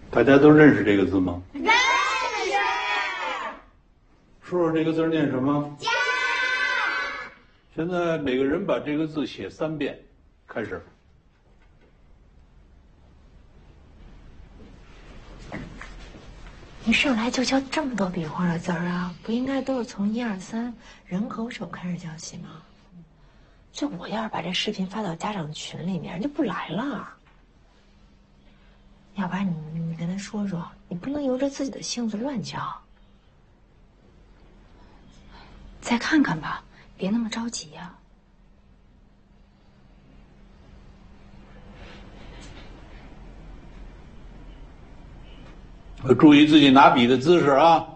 大家都认识这个字吗？ 认识。 说说这个字念什么？ 家。 现在每个人把这个字写3遍，开始。 你上来就教这么多笔画的字儿啊？不应该都是从1、2、3人口手开始教起吗？这我要是把这视频发到家长群里面，人就不来了。要不然你跟他说说，你不能由着自己的性子乱教。 再看看吧，别那么着急呀。 注意自己拿笔的姿势啊！